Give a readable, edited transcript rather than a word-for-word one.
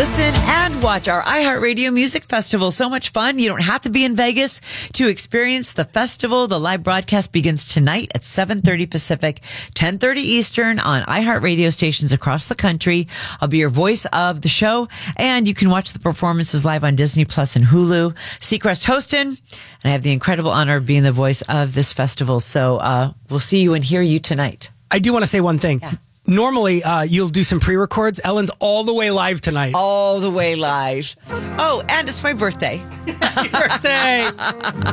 listen and watch our iHeartRadio Music Festival. So much fun. You don't have to be in Vegas to experience the festival. The live broadcast begins tonight at 7:30 Pacific, 10:30 Eastern on iHeartRadio stations across the country. I'll be your voice of the show, and you can watch the performances live on Disney Plus and Hulu. Seacrest hosting, and I have the incredible honor of being the voice of this festival. So we'll see you and hear you tonight. I do want to say one thing. Yeah. Normally, you'll do some pre-records. Ellen's all the way live tonight. All the way live. Oh, and it's my birthday. Happy birthday.